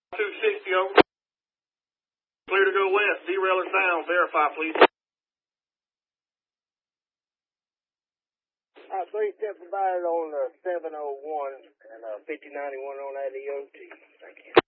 260 over. Clear to go west. Derailer sound. Verify, please. 3 step provided on 701 and 5091 on that EOT. Thank you.